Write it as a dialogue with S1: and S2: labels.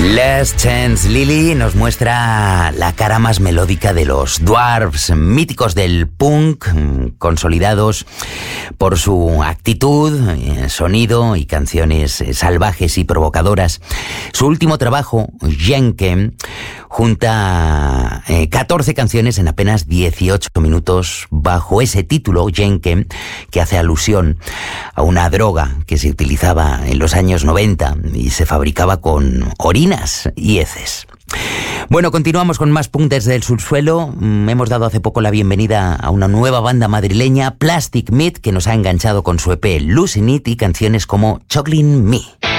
S1: Last Chance Lily nos muestra la cara más melódica de los Dwarfs, míticos del punk, consolidados por su actitud, sonido y canciones salvajes y provocadoras. Su último trabajo, Jenke, junta 14 canciones en apenas 18 minutos bajo ese título, Jenke, que hace alusión a una droga que se utilizaba en los años 90 y se fabricaba con orinas y heces. Bueno, continuamos con más punk desde el subsuelo. Hemos dado hace poco la bienvenida a una nueva banda madrileña, Plastic Meat, que nos ha enganchado con su EP Losing It y canciones como Chocolate Me.